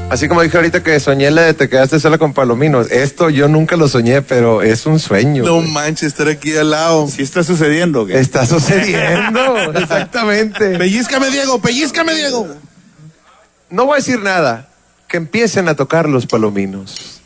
Así como dije ahorita que soñé la de Te quedaste sola con Palominos. Esto yo nunca lo soñé, pero es un sueño. No manches, estar aquí al lado. ¿Sí está sucediendo? ¿Qué? Está sucediendo, exactamente. Pellízcame, Diego, pellízcame, Diego. No voy a decir nada. Que empiecen a tocar los palominos.